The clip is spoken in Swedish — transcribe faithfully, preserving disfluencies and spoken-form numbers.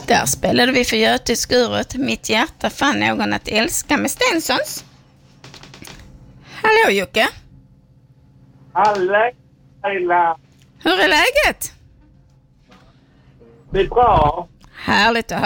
Där spelade vi för Göteskuret. Mitt hjärta fann någon att älska med Stensons. Hallå Jocke. Hallå, Laila. Hur är läget? Det är bra. Härligt att